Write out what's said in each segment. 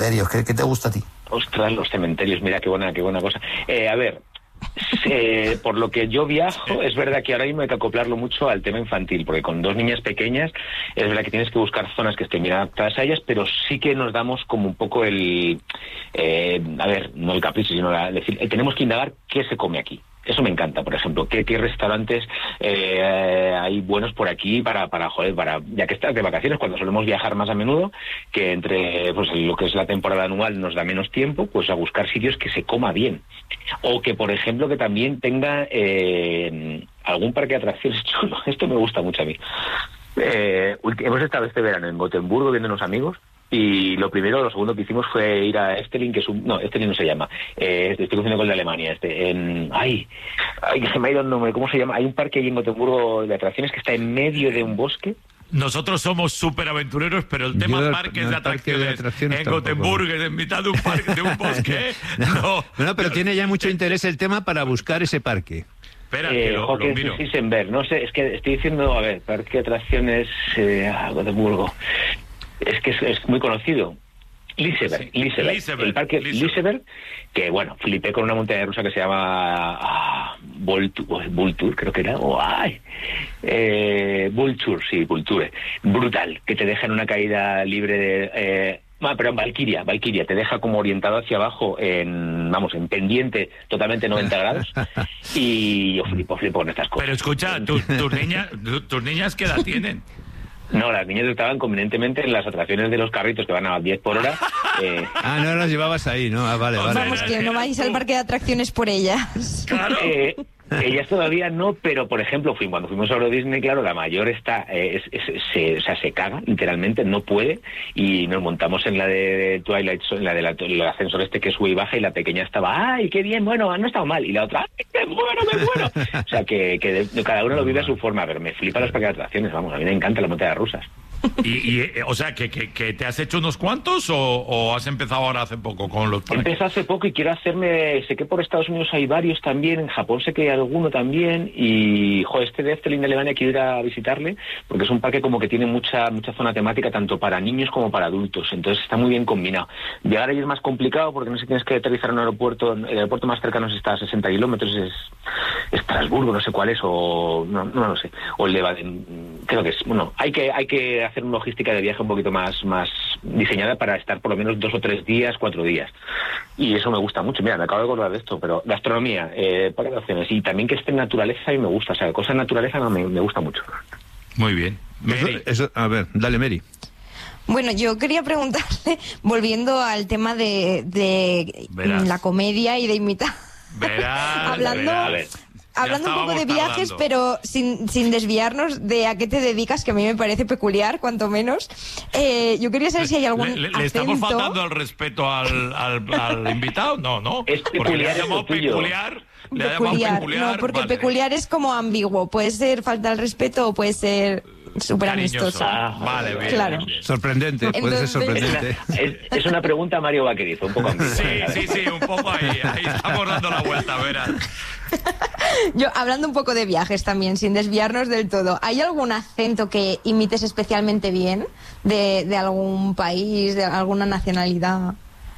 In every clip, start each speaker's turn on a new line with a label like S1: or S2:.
S1: cementerios? ¿Qué te gusta a ti?
S2: Ostras, los cementerios, mira qué buena cosa. A ver, por lo que yo viajo, es verdad que ahora mismo hay que acoplarlo mucho al tema infantil, porque con 2 niñas pequeñas es verdad que tienes que buscar zonas que estén bien adaptadas a ellas, pero sí que nos damos como un poco el... a ver, no el capricho, sino decir, tenemos que indagar qué se come aquí. Eso me encanta, por ejemplo, qué restaurantes hay buenos por aquí para ya que estás de vacaciones, cuando solemos viajar más a menudo, que entre pues lo que es la temporada anual nos da menos tiempo, pues a buscar sitios que se coma bien. O que, por ejemplo, que también tenga algún parque de atracciones chulo. Esto me gusta mucho a mí. Hemos estado este verano en Gotemburgo viendo unos amigos. Y lo segundo que hicimos fue ir a Efteling, que es Efteling no se llama, estoy confundiendo con el de Alemania, ay, se me ha ido el nombre, ¿cómo se llama? Hay un parque ahí en Gotemburgo de atracciones que está en medio de un bosque.
S3: Nosotros somos súper aventureros, pero el tema parques de atracciones en Gotemburgo, en mitad de un parque, de un bosque, no.
S4: No, pero tiene ya mucho interés el tema para buscar ese parque.
S3: Espera, que lo miro.
S2: Ver, no sé, es que estoy diciendo, a ver, parque de atracciones Gotemburgo. Es que es muy conocido. Liseberg. El parque Liseberg, que bueno, flipé con una montaña rusa que se llama Vulture, creo que era, Vulture, brutal, que te deja en una caída libre de... pero Valkyria, te deja como orientado hacia abajo en pendiente totalmente 90 grados y yo flipo con estas cosas.
S3: Pero escucha, tus niñas ¿qué edad tienen?
S2: No, las niñas estaban convenientemente en las atracciones de los carritos que van a 10 por hora.
S4: No las llevabas ahí, ¿no? Vale.
S5: Vamos, que no vais al parque de atracciones por ellas.
S3: Claro.
S2: Ellas todavía no, pero por ejemplo, cuando fuimos a Euro Disney, claro, la mayor está, se caga, literalmente, no puede, y nos montamos en la de Twilight Zone, en la del ascensor que sube y baja, y la pequeña estaba, ¡ay, qué bien, bueno, no ha estado mal! Y la otra, ¡ay, me muero! O sea, que cada uno lo vive a su forma. A ver, me flipa los parques de atracciones, vamos, a mí me encanta las montañas rusas.
S3: O sea, que te has hecho unos cuantos o has empezado ahora hace poco con los parques.
S2: Empecé hace poco y quiero hacerme, sé que por Estados Unidos hay varios también, en Japón sé que hay alguno también, y este de Efteling de Alemania quiero ir a visitarle, porque es un parque como que tiene mucha zona temática, tanto para niños como para adultos, entonces está muy bien combinado. Llegar allí es más complicado porque no sé, tienes que aterrizar en un aeropuerto, el aeropuerto más cercano está a 60 kilómetros, es Estrasburgo, no sé cuál es, o no lo sé, o el de Baden, creo que es, hay que hacer una logística de viaje un poquito más diseñada para estar por lo menos 2 o 3 días, 4 días. Y eso me gusta mucho. Mira, me acabo de acordar de esto, pero gastronomía, parques de atracciones, y también que esté en naturaleza y me gusta. O sea, cosas de naturaleza me gusta mucho.
S3: Muy bien.
S4: Eso, a ver, dale, Mary.
S5: Bueno, yo quería preguntarle, volviendo al tema de la comedia y de imitar. Hablando un poco de viajes, pero sin desviarnos de a qué te dedicas, que a mí me parece peculiar, cuanto menos. Yo quería saber si hay algún acento...
S3: ¿Le estamos faltando el respeto al invitado? No.
S2: Es peculiar,
S3: peculiar.
S5: No, porque
S3: vale.
S5: Peculiar es como ambiguo. Puede ser falta de respeto o puede ser súper amistoso.
S3: Vale, bien.
S5: Claro.
S4: Sorprendente, puede ser sorprendente.
S2: Es una pregunta a Mario Vaquerizo, un poco ambigua.
S3: Sí, un poco ahí estamos dando la vuelta, verás.
S5: Yo, hablando un poco de viajes también, sin desviarnos del todo, ¿hay algún acento que imites especialmente bien de algún país, de alguna nacionalidad?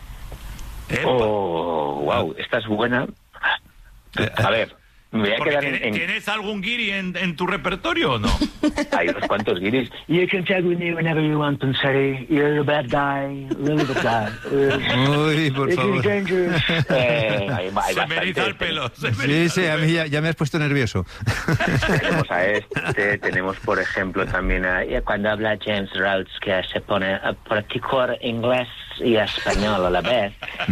S2: Wow, esta es buena. A ver, me voy a quedar
S3: ¿Tienes algún guiri en tu repertorio o no?
S2: Hay unos cuantos guiris. You can tag with me whenever you want, Pansari. You're a bad guy, really bad guy.
S4: Uy, por favor.
S3: Se me eriza el pelo.
S4: Sí, a mí ya me has puesto nervioso.
S2: Tenemos a tenemos por ejemplo también cuando habla James Rhodes, que se pone a practicar inglés y español a la vez.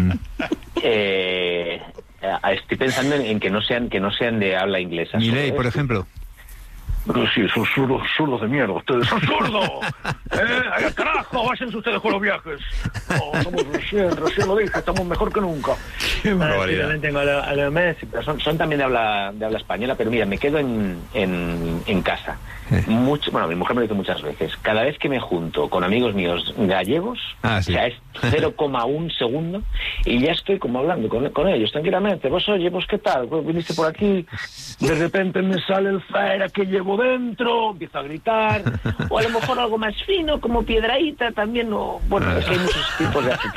S2: Estoy pensando en que no sean de habla inglesa.
S4: Milei, por ejemplo.
S6: Pero sí, son zurdos de mierda, ustedes son zurdos. ¡Al carajo! ¡Váyanse ustedes con los viajes! Estamos recién lo dije, estamos mejor que nunca.
S2: Yo también tengo a los Messi, pero son también de habla española, pero mira, me quedo en casa. Bueno, mi mujer me lo dice muchas veces. Cada vez que me junto con amigos míos gallegos, o sea, es 0,1 segundo, y ya estoy como hablando con ellos tranquilamente. Oye, ¿qué tal? ¿Viniste por aquí? De repente me sale el faera que llevo dentro, empiezo a gritar, o a lo mejor algo más fino, como piedraíta también, es que hay muchos tipos de